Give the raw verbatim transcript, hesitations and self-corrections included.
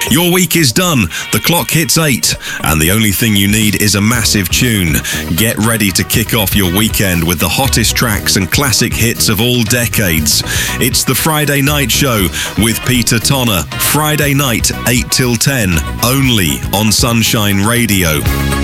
Your week is done, the clock hits eight, and the only thing you need is a massive tune. Get ready to kick off your weekend with the hottest tracks and classic hits of all decades. It's the Friday Night Show with Peter Tonner. Friday night, eight till ten, only on Sunshine Radio.